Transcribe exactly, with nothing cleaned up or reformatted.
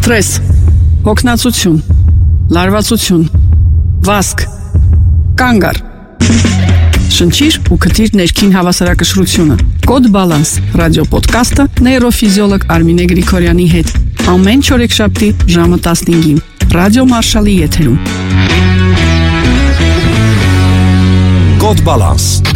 սթրես, հոգնածություն, լարվածություն, վազք, կանգ առ։ Շնչիր ու քթիր ներքին հավասարակշռությունը։ Կոդ Բալանս ռադիոպոդքասթը նեյրոֆիզիոլոգ Արմինե Գրիգորյանի հետ։ Ամեն չորեքշաբթի ժամը տասնհինգին Ռադիո Մարշալի եթերում։ Կոդ Բալանս